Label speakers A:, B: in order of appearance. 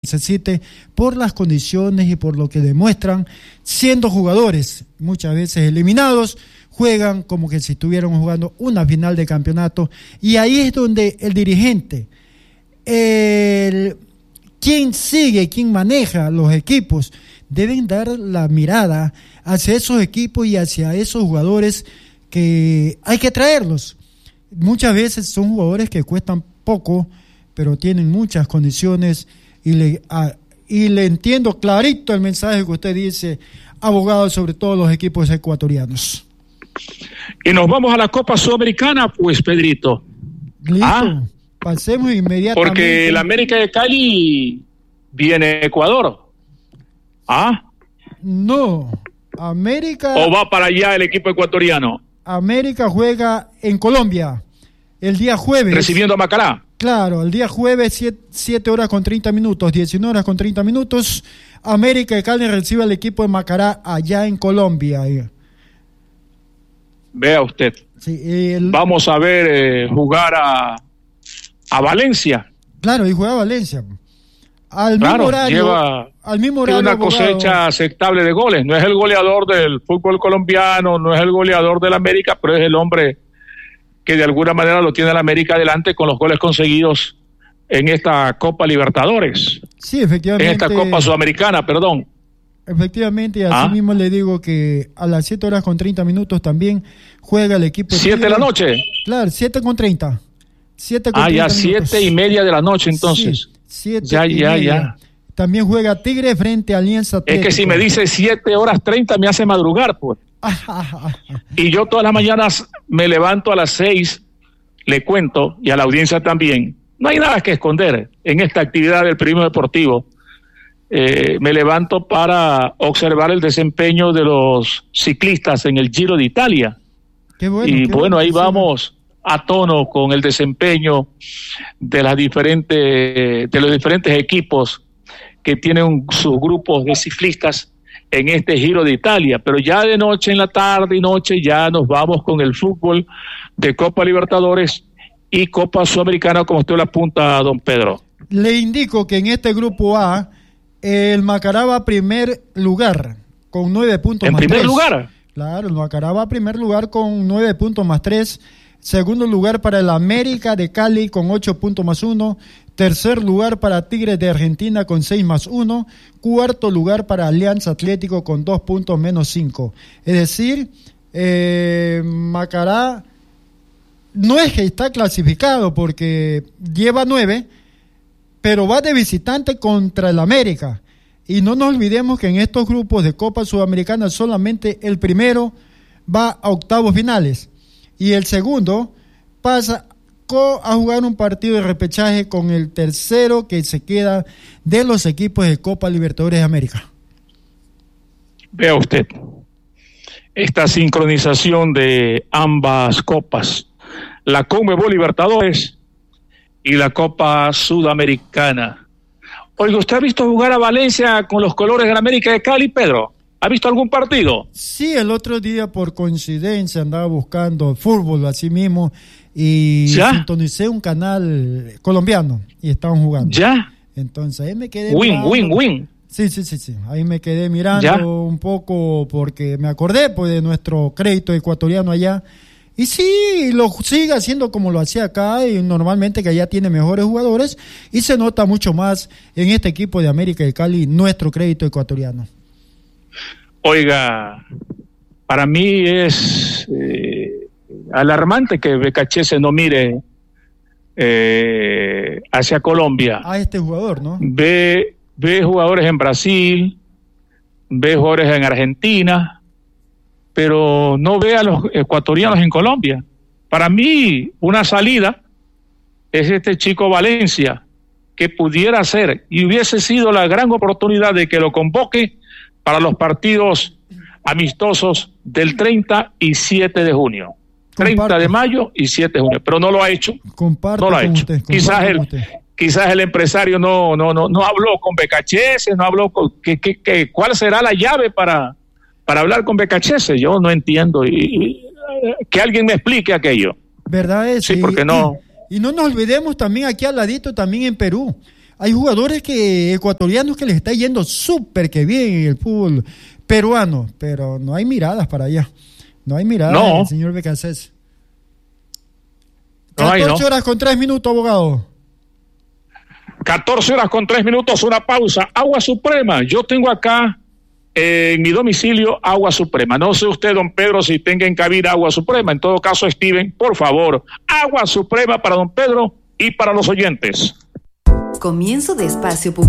A: necesite por las condiciones y por lo que demuestran siendo jugadores, muchas veces eliminados, juegan como que si estuvieran jugando una final de campeonato, y ahí es donde el dirigente, quien sigue, quien maneja los equipos, deben dar la mirada hacia esos equipos y hacia esos jugadores que hay que traerlos. Muchas veces son jugadores que cuestan poco, pero tienen muchas condiciones, y le entiendo clarito el mensaje que usted dice, abogado, sobre todo los equipos ecuatorianos.
B: Y nos vamos a la Copa Sudamericana, pues, Pedrito.
A: Listo, pasemos inmediatamente.
B: Porque el América de Cali viene a Ecuador.
A: No, América...
B: ¿O va para allá el equipo ecuatoriano?
A: América juega en Colombia el día jueves.
B: Recibiendo a Macará.
A: Claro, el día jueves, 7 horas con 30 minutos, 19 horas con 30 minutos, América de Cali recibe al equipo de Macará allá en Colombia.
B: Vea usted.
A: Sí,
B: vamos a ver jugar a Valencia.
A: Claro, y juega a Valencia. Al mismo horario.
B: Tiene una cosecha aceptable de goles. No es el goleador del fútbol colombiano, no es el goleador del América, pero es el hombre que de alguna manera lo tiene el América adelante con los goles conseguidos en esta Copa Libertadores.
A: Sí, efectivamente.
B: En esta Copa Sudamericana, perdón.
A: Efectivamente, así mismo le digo que a las 7 horas con 30 minutos también juega el equipo.
B: 7 de la noche.
A: Claro, 7 con 30.
B: 7:30 de la noche entonces.
A: Sí, 7:30. Ya. También juega Tigre frente a Alianza Atlético.
B: Es que si me dice 7:30 me hace madrugar, pues. Y yo todas las mañanas me levanto a las 6, le cuento, y a la audiencia también. No hay nada que esconder en esta actividad del periodismo deportivo. Me levanto para observar el desempeño de los ciclistas en el Giro de Italia. Ahí vamos a tono con el desempeño de los diferentes equipos que tienen sus grupos de ciclistas en este Giro de Italia. Pero ya de noche, en la tarde y noche, ya nos vamos con el fútbol de Copa Libertadores y Copa Sudamericana, como usted lo apunta, don Pedro.
A: Le indico que en este grupo A el Macará va a primer lugar con 9 puntos
B: ¿En
A: más 3.
B: primer lugar?
A: Claro, el Macará va a primer lugar con 9 puntos más 3. Segundo lugar para el América de Cali con 8 puntos más 1. Tercer lugar para Tigres de Argentina con 6 más 1. Cuarto lugar para Alianza Atlético con 2 puntos menos 5. Es decir, Macará no es que está clasificado porque lleva 9, pero va de visitante contra el América. Y no nos olvidemos que en estos grupos de Copa Sudamericana solamente el primero va a octavos finales y el segundo pasa a jugar un partido de repechaje con el tercero que se queda de los equipos de Copa Libertadores de América.
B: Vea usted esta sincronización de ambas copas, la Conmebol Libertadores y la Copa Sudamericana. Oiga, ¿usted ha visto jugar a Valencia con los colores de la América de Cali, Pedro? ¿Ha visto algún partido?
A: Sí, el otro día por coincidencia andaba buscando fútbol así mismo y sintonicé un canal colombiano y estaban jugando.
B: ¿Ya?
A: Entonces ahí me quedé
B: win.
A: Sí. Ahí me quedé mirando un poco porque me acordé pues de nuestro crédito ecuatoriano allá. Y sí, lo sigue haciendo como lo hacía acá, y normalmente que allá tiene mejores jugadores, y se nota mucho más en este equipo de América de Cali, nuestro crédito ecuatoriano.
B: Oiga, para mí es alarmante que Becachese no mire hacia Colombia.
A: A este jugador, ¿no?
B: Ve jugadores en Brasil, ve jugadores en Argentina, pero no ve a los ecuatorianos en Colombia. Para mí, una salida es este chico Valencia, que pudiera ser, y hubiese sido la gran oportunidad de que lo convoque para los partidos amistosos del 30 y 7 de junio. 30 de mayo y 7 de junio, pero no lo ha hecho. No lo ha hecho. Quizás el empresario no habló con Becachese, no habló con ¿cuál será la llave para hablar con Becachese? Yo no entiendo, y que alguien me explique aquello.
A: ¿Verdad es?
B: Sí, porque no.
A: Y no nos olvidemos también aquí al ladito, también en Perú, Hay jugadores ecuatorianos que les está yendo súper que bien en el fútbol peruano, pero no hay miradas para allá. No hay miradas, señor Becancés. 14 horas con 3 minutos, abogado.
B: 14 horas con 3 minutos, una pausa. Agua Suprema. Yo tengo acá en mi domicilio Agua Suprema. No sé usted, don Pedro, si tenga en cabina Agua Suprema. En todo caso, Steven, por favor, Agua Suprema para don Pedro y para los oyentes.
C: Comienzo de espacio publicitario.